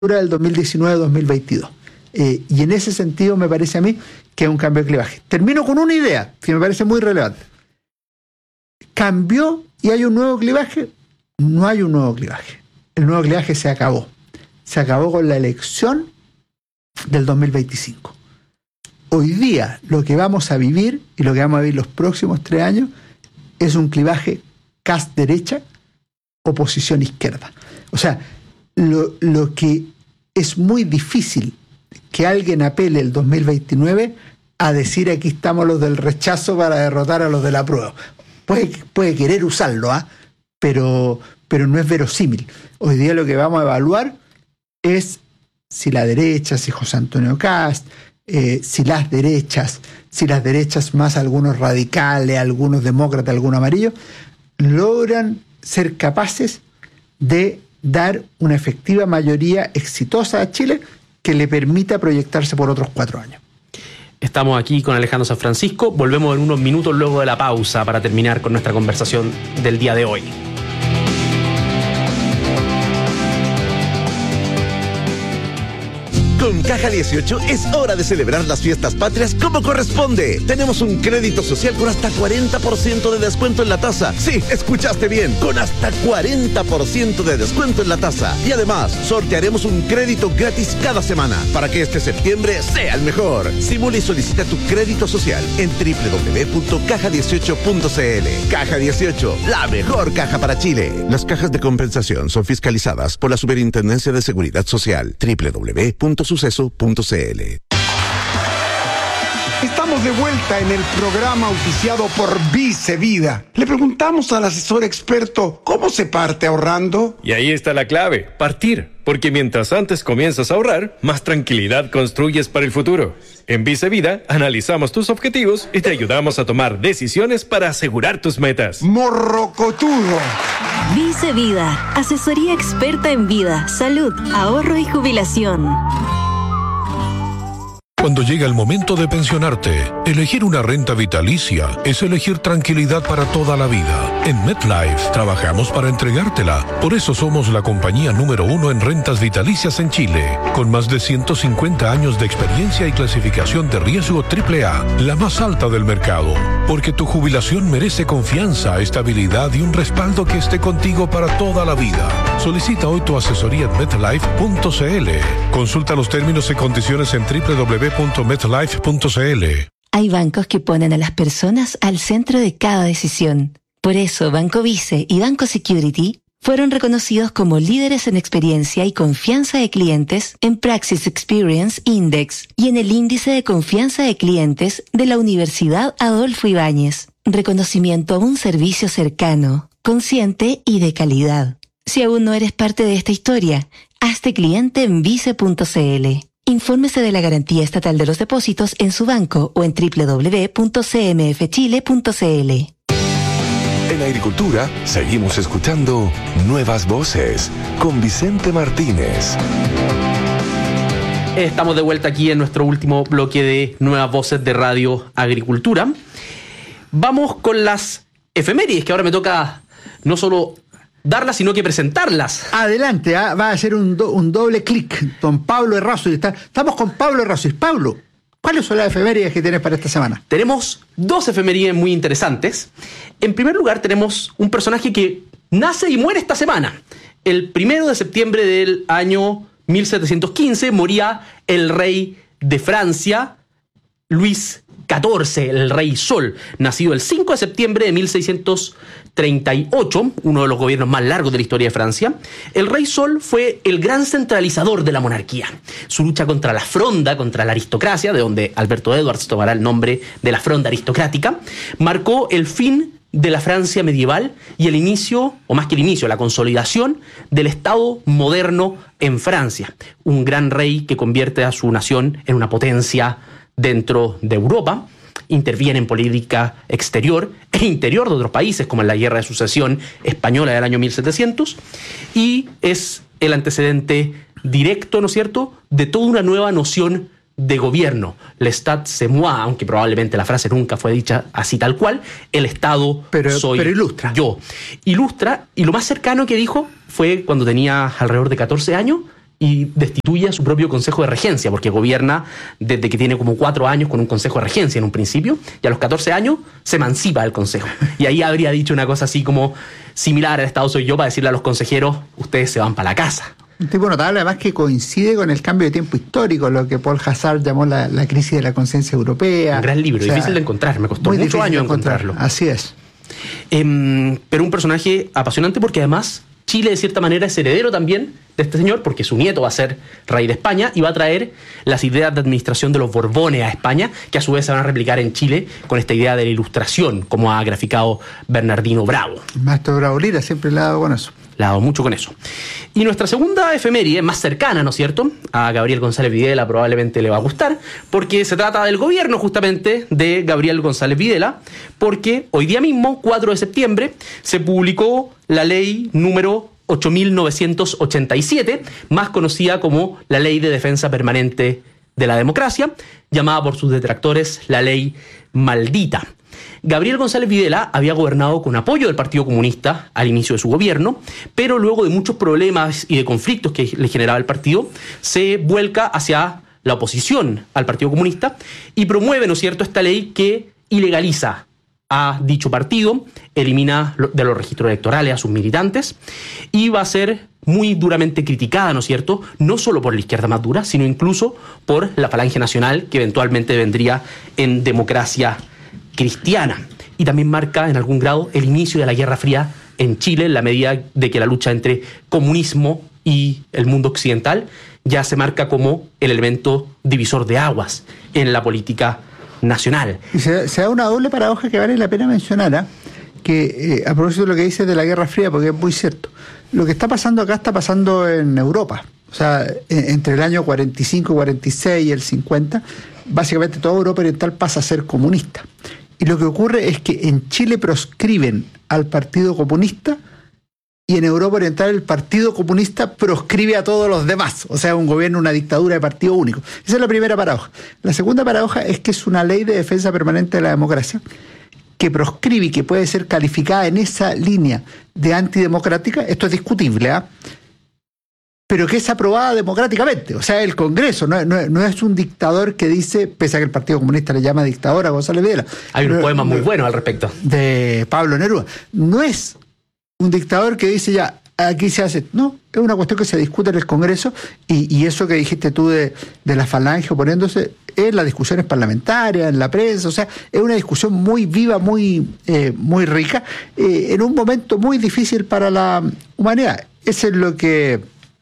del 2019-2022. Y en ese sentido me parece a mí que es un cambio de clivaje. Termino con una idea que me parece muy relevante. ¿Cambió y hay un nuevo clivaje? No hay un nuevo clivaje. El nuevo clivaje se acabó. Se acabó con la elección del 2025. Hoy día lo que vamos a vivir y lo que vamos a vivir los próximos 3 años es un clivaje Kast derecha, oposición izquierda. O sea, lo que es muy difícil que alguien apele el 2029 a decir aquí estamos los del rechazo para derrotar a los de la prueba. Puede querer usarlo, pero no es verosímil. Hoy día lo que vamos a evaluar es si la derecha, si José Antonio Kast, si las derechas más algunos radicales, algunos demócratas, algunos amarillos, logran ser capaces de dar una efectiva mayoría exitosa a Chile que le permita proyectarse por otros 4 años. Estamos aquí con Alejandro San Francisco. Volvemos en unos minutos luego de la pausa para terminar con nuestra conversación del día de hoy. Con Caja 18 es hora de celebrar las fiestas patrias como corresponde. Tenemos un crédito social con hasta 40% de descuento en la tasa. Sí, escuchaste bien, con hasta 40% de descuento en la tasa. Y además, sortearemos un crédito gratis cada semana para que este septiembre sea el mejor. Simula y solicita tu crédito social en www.caja18.cl. Caja 18, la mejor caja para Chile. Las cajas de compensación son fiscalizadas por la Superintendencia de Seguridad Social. www.suceso.cl. Estamos de vuelta en el programa auspiciado por Vice Vida. Le preguntamos al asesor experto cómo se parte ahorrando. Y ahí está la clave, partir. Porque mientras antes comienzas a ahorrar, más tranquilidad construyes para el futuro. En Vice Vida analizamos tus objetivos y te ayudamos a tomar decisiones para asegurar tus metas. Morrocotudo. Vice Vida, asesoría experta en vida, salud, ahorro y jubilación. Cuando llega el momento de pensionarte, elegir una renta vitalicia es elegir tranquilidad para toda la vida. En MetLife trabajamos para entregártela. Por eso somos la compañía número 1 en rentas vitalicias en Chile, con más de 150 años de experiencia y clasificación de riesgo AAA, la más alta del mercado. Porque tu jubilación merece confianza, estabilidad y un respaldo que esté contigo para toda la vida. Solicita hoy tu asesoría en MetLife.cl. Consulta los términos y condiciones en www.metlife.cl. Hay bancos que ponen a las personas al centro de cada decisión. Por eso, Banco Vice y Banco Security fueron reconocidos como líderes en experiencia y confianza de clientes en Praxis Experience Index y en el índice de confianza de clientes de la Universidad Adolfo Ibáñez. Reconocimiento a un servicio cercano, consciente y de calidad. Si aún no eres parte de esta historia, hazte cliente en vice.cl. Infórmese de la garantía estatal de los depósitos en su banco o en www.cmfchile.cl. En Agricultura, seguimos escuchando Nuevas Voces con Vicente Martínez. Estamos de vuelta aquí en nuestro último bloque de Nuevas Voces de Radio Agricultura. Vamos con las efemérides, que ahora me toca no solo darlas, sino que presentarlas. Adelante, va a ser un doble clic. Don Pablo Errázuriz. Estamos con Pablo Errázuriz. Pablo, ¿cuáles son las efemérides que tienes para esta semana? Tenemos 2 efemérides muy interesantes. En primer lugar, tenemos un personaje que nace y muere esta semana. El 1 de septiembre del año 1715 moría el rey de Francia, Luis XIV, el rey Sol, nacido el 5 de septiembre de 1638, uno de los gobiernos más largos de la historia de Francia. El rey Sol fue el gran centralizador de la monarquía. Su lucha contra la fronda, contra la aristocracia, de donde Alberto Edwards tomará el nombre de la fronda aristocrática, marcó el fin de la Francia medieval y el inicio, o más que el inicio, la consolidación del Estado moderno en Francia. Un gran rey que convierte a su nación en una potencia dentro de Europa, interviene en política exterior e interior de otros países, como en la Guerra de Sucesión Española del año 1700, y es el antecedente directo, ¿no es cierto?, de toda una nueva noción de gobierno. L'État c'est moi, aunque probablemente la frase nunca fue dicha así tal cual, el Estado soy ilustra. Yo. Ilustra, y lo más cercano que dijo fue cuando tenía alrededor de 14 años, y destituye a su propio consejo de regencia, porque gobierna desde que tiene como 4 años con un consejo de regencia en un principio, y a los 14 años se emancipa del consejo. Y ahí habría dicho una cosa así como similar al Estado soy yo para decirle a los consejeros, ustedes se van para la casa. Un tipo notable, además, que coincide con el cambio de tiempo histórico, lo que Paul Hazzard llamó la crisis de la conciencia europea. Un gran libro, difícil de encontrar, me costó muchos años encontrarlo. Así es. Pero un personaje apasionante porque además Chile de cierta manera es heredero también de este señor, porque su nieto va a ser rey de España y va a traer las ideas de administración de los Borbones a España, que a su vez se van a replicar en Chile con esta idea de la ilustración, como ha graficado Bernardino Bravo. El maestro Bravo Lira siempre le ha dado con eso. Le ha dado mucho con eso. Y nuestra segunda efeméride, más cercana, ¿no es cierto?, a Gabriel González Videla probablemente le va a gustar, porque se trata del gobierno justamente de Gabriel González Videla, porque hoy día mismo, 4 de septiembre, se publicó la ley número 8.987, más conocida como la Ley de Defensa Permanente de la Democracia, llamada por sus detractores la Ley Maldita. Gabriel González Videla había gobernado con apoyo del Partido Comunista al inicio de su gobierno, pero luego de muchos problemas y de conflictos que le generaba el partido, se vuelca hacia la oposición al Partido Comunista y promueve, ¿no es cierto?, esta ley que ilegaliza a dicho partido, elimina de los registros electorales a sus militantes y va a ser muy duramente criticada, ¿no es cierto?, no solo por la izquierda más dura, sino incluso por la Falange Nacional, que eventualmente vendría en Democracia Cristiana. Y también marca en algún grado el inicio de la Guerra Fría en Chile, en la medida de que la lucha entre comunismo y el mundo occidental ya se marca como el elemento divisor de aguas en la política nacional. Y se da una doble paradoja que vale la pena mencionar, que a propósito de lo que dices de la Guerra Fría, porque es muy cierto. Lo que está pasando acá está pasando en Europa. O sea, entre el año 45, 46 y el 50, básicamente toda Europa Oriental pasa a ser comunista. Y lo que ocurre es que en Chile proscriben al Partido Comunista y en Europa Oriental el Partido Comunista proscribe a todos los demás. O sea, un gobierno, una dictadura de partido único. Esa es la primera paradoja. La segunda paradoja es que es una ley de defensa permanente de la democracia que proscribe y que puede ser calificada en esa línea de antidemocrática. Esto es discutible, pero que es aprobada democráticamente. O sea, el Congreso no es un dictador que dice, pese a que el Partido Comunista le llama dictador a González Videla. Hay unos poemas muy buenos al respecto. De Pablo Neruda. No es un dictador que dice ya, aquí se hace. No, es una cuestión que se discute en el Congreso y eso que dijiste tú de la Falange oponiéndose en las discusiones parlamentarias, en la prensa, o sea, es una discusión muy viva, muy rica, en un momento muy difícil para la humanidad. Eso es lo que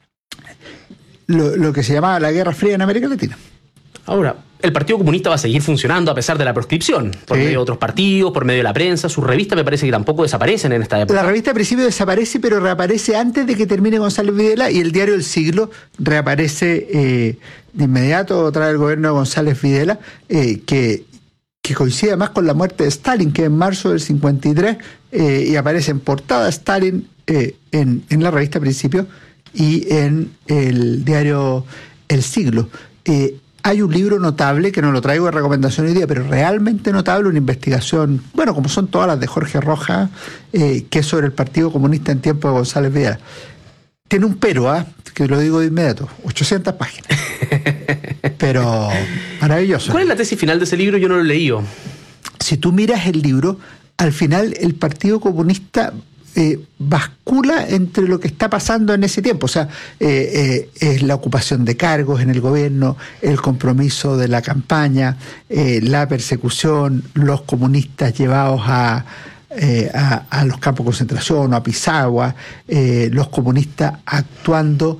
se llamaba la Guerra Fría en América Latina. Ahora, el Partido Comunista va a seguir funcionando a pesar de la proscripción, por medio de otros partidos, por medio de la prensa. Sus revistas me parece que tampoco desaparecen en esta época. La revista al principio desaparece, pero reaparece antes de que termine González Videla, y el diario El Siglo reaparece de inmediato tras el gobierno de González Videla, que coincide más con la muerte de Stalin, que es en marzo del 53, y aparece en portada Stalin en la revista al principio y en el diario El Siglo. Hay un libro notable, que no lo traigo de recomendación hoy día, pero realmente notable, una investigación, bueno, como son todas las de Jorge Rojas, que es sobre el Partido Comunista en tiempo de González Videla. Tiene un pero, que lo digo de inmediato, 800 páginas. Pero maravilloso. ¿Cuál es la tesis final de ese libro? Yo no lo he leído. Si tú miras el libro, al final el Partido Comunista bascula entre lo que está pasando en ese tiempo. O sea, es la ocupación de cargos en el gobierno, el compromiso de la campaña, la persecución, los comunistas llevados a los campos de concentración o a Pisagua, los comunistas actuando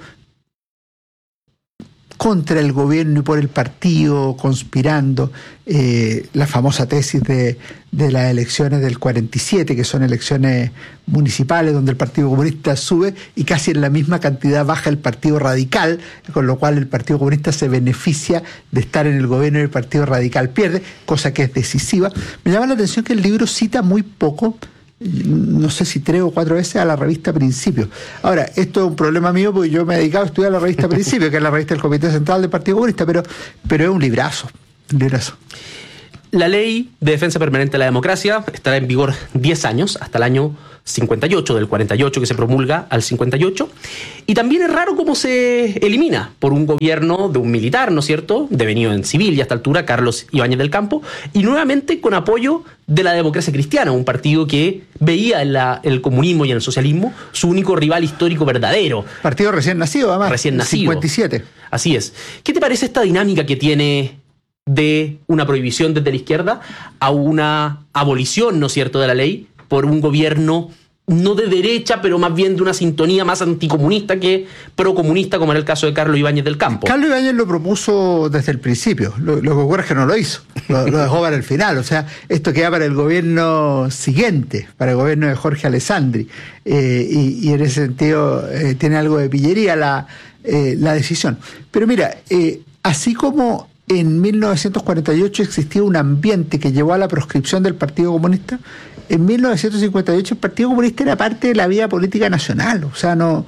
contra el gobierno y por el partido, conspirando, la famosa tesis de las elecciones del 47, que son elecciones municipales donde el Partido Comunista sube y casi en la misma cantidad baja el Partido Radical, con lo cual el Partido Comunista se beneficia de estar en el gobierno y el Partido Radical pierde, cosa que es decisiva. Me llama la atención que el libro cita muy poco, no sé si 3 o 4 veces, a la revista Principio. Ahora, esto es un problema mío porque yo me he dedicado a estudiar la revista Principio, que es la revista del Comité Central del Partido Comunista, pero es un librazo. La ley de defensa permanente de la democracia estará en vigor 10 años, hasta el año 58, del 48 que se promulga al 58. Y también es raro cómo se elimina por un gobierno de un militar, ¿no es cierto?, devenido en civil y a esta altura, Carlos Ibáñez del Campo, y nuevamente con apoyo de la Democracia Cristiana, un partido que veía en el comunismo y en el socialismo su único rival histórico verdadero. Partido recién nacido, además. Recién nacido. 57. Así es. ¿Qué te parece esta dinámica que tiene de una prohibición desde la izquierda a una abolición, ¿no es cierto?, de la ley por un gobierno no de derecha, pero más bien de una sintonía más anticomunista que procomunista, como era el caso de Carlos Ibáñez del Campo? Carlos Ibáñez lo propuso desde el principio. Lo que ocurre es que no lo hizo. Lo dejó para el final. O sea, esto queda para el gobierno siguiente, para el gobierno de Jorge Alessandri. Y en ese sentido tiene algo de pillería la decisión. Pero mira, así como en 1948 existía un ambiente que llevó a la proscripción del Partido Comunista, en 1958 el Partido Comunista era parte de la vida política nacional. O sea, no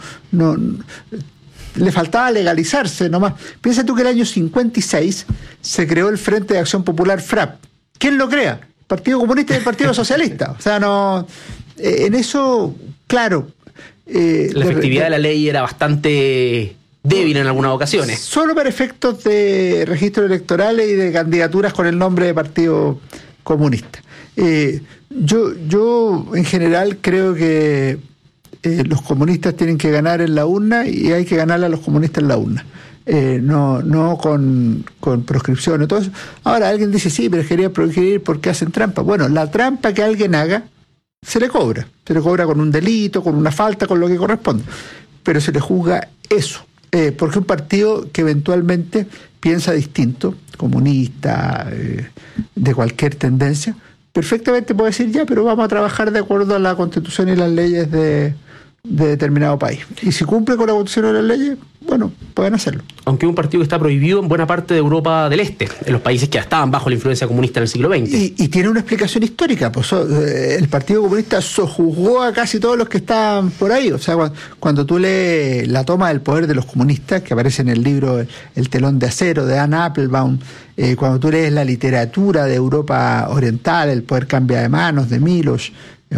le faltaba legalizarse nomás. Piensa tú que el año 56 se creó el Frente de Acción Popular, FRAP. ¿Quién lo crea? El Partido Comunista y el Partido Socialista. O sea, no, en eso, claro. La efectividad de la ley era bastante débil en algunas ocasiones. Solo para efectos de registros electorales y de candidaturas con el nombre de Partido Comunista. Yo en general creo que los comunistas tienen que ganar en la urna y hay que ganarle a los comunistas en la urna. No con proscripción y todo eso. Ahora alguien dice, sí, pero quería prohibir porque hacen trampa. Bueno, la trampa que alguien haga se le cobra con un delito, con una falta, con lo que corresponde, pero se le juzga eso. Porque un partido que eventualmente piensa distinto, comunista, de cualquier tendencia, perfectamente puede decir, ya, pero vamos a trabajar de acuerdo a la Constitución y las leyes de determinado país. Y si cumple con la Constitución y las leyes, bueno, pueden hacerlo. Aunque es un partido que está prohibido en buena parte de Europa del Este, en los países que ya estaban bajo la influencia comunista en el siglo XX. Y tiene una explicación histórica. Pues, el Partido Comunista sojuzgó a casi todos los que estaban por ahí. O sea, cuando tú lees La toma del poder de los comunistas, que aparece en el libro El telón de acero, de Anna Applebaum, cuando tú lees la literatura de Europa Oriental, El poder cambia de manos, de Miłosz,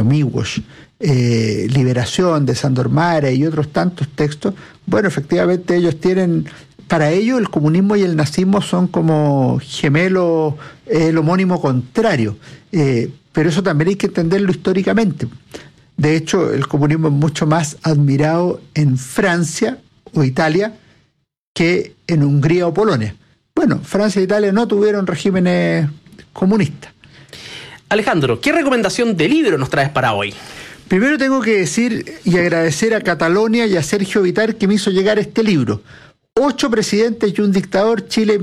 Liberación, de Sándor Márai y otros tantos textos, bueno, efectivamente ellos tienen, para ellos el comunismo y el nazismo son como gemelos, el homónimo contrario, pero eso también hay que entenderlo históricamente. De hecho, el comunismo es mucho más admirado en Francia o Italia que en Hungría o Polonia. Bueno, Francia e Italia no tuvieron regímenes comunistas. Alejandro, ¿qué recomendación de libro nos traes para hoy? Primero tengo que decir y agradecer a Catalonia y a Sergio Vitar que me hizo llegar este libro. 8 presidentes y un dictador, Chile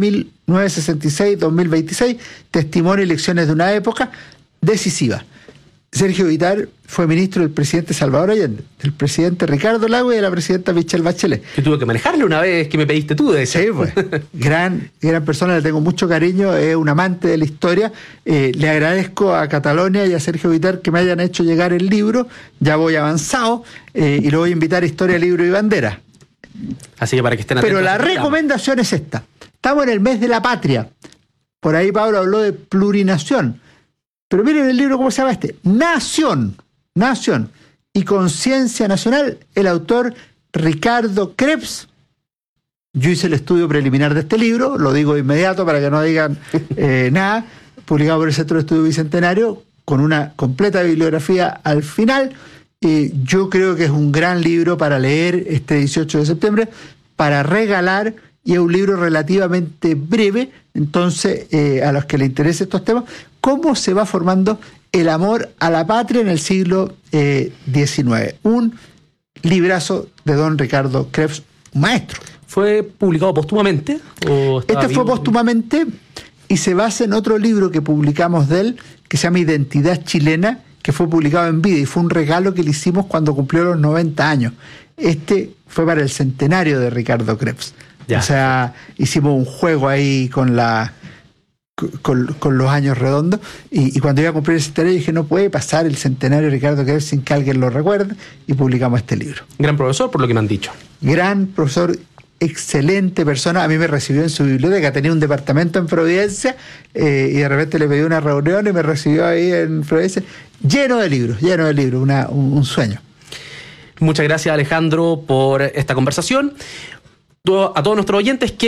1966-2026, testimonio y lecciones de una época decisiva. Sergio Vitar fue ministro del presidente Salvador Allende, del presidente Ricardo Lagos y de la presidenta Michelle Bachelet. Yo tuve que manejarle una vez que me pediste tú de eso. Sí, pues. gran persona, le tengo mucho cariño, es un amante de la historia. Le agradezco a Catalonia y a Sergio Vitar que me hayan hecho llegar el libro. Ya voy avanzado y lo voy a invitar a Historia, Libro y Bandera. Así que para que estén atentos. Pero la recomendación es esta. Estamos en el mes de la patria. Por ahí Pablo habló de plurinación. Pero miren el libro cómo se llama este. Nación y conciencia nacional. El autor Ricardo Krebs. Yo hice el estudio preliminar de este libro, lo digo de inmediato para que no digan nada. Publicado por el Centro de Estudio Bicentenario, con una completa bibliografía al final. Yo creo que es un gran libro para leer este 18 de septiembre, para regalar, y es un libro relativamente breve. Entonces, a los que les interesen estos temas, cómo se va formando el amor a la patria en el siglo XIX. Un librazo de don Ricardo Krebs, maestro. ¿Fue publicado póstumamente? Este fue póstumamente y se basa en otro libro que publicamos de él, que se llama Identidad Chilena, que fue publicado en vida y fue un regalo que le hicimos cuando cumplió los 90 años. Este fue para el centenario de Ricardo Krebs. Ya. O sea, hicimos un juego ahí con los años redondos, y cuando iba a cumplir el centenario dije, no puede pasar el centenario de Ricardo Krebs sin que alguien lo recuerde, y publicamos este libro. Gran profesor, por lo que me han dicho. Gran profesor excelente persona. A mí me recibió en su biblioteca, tenía un departamento en Providencia, y de repente le pedí una reunión y me recibió ahí en Providencia, lleno de libros, un sueño. Muchas gracias, Alejandro, por esta conversación. A todos nuestros oyentes que